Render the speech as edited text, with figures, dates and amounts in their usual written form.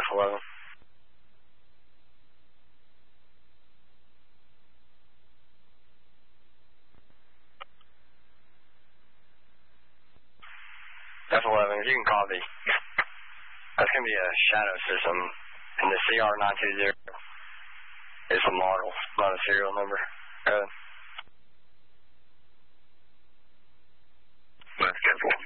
F11. F11, you can copy. That's going to be a shadow system, and the CR920 is a model, not a serial number. That's schedule.